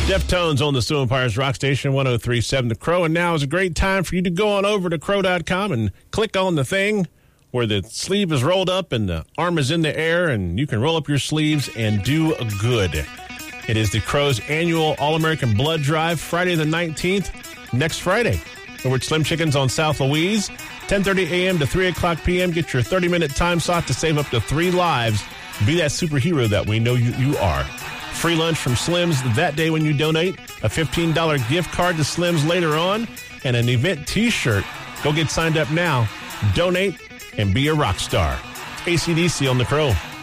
Deftones on the Stu Empires Rock Station 103.7 The Crow. And now is a great time for you to go on over to crow.com and click on the thing where the sleeve is rolled up and the arm is in the air, and you can roll up your sleeves and do good. It is the Crow's annual All-American Blood Drive, Friday the 19th, next Friday. Over at Slim Chickens on South Louise, 10:30 a.m. to 3 o'clock p.m. Get your 30-minute time slot to save up to 3 lives. Be that superhero that we know you are. Free lunch from Slim's that day when you donate, a $15 gift card to Slim's later on, and an event T-shirt. Go get signed up now. Donate and be a rock star. AC/DC on the Crow.